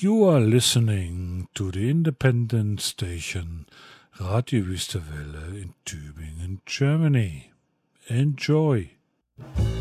You are listening to the independent station Radio Wüstewelle in Tübingen, Germany. Enjoy.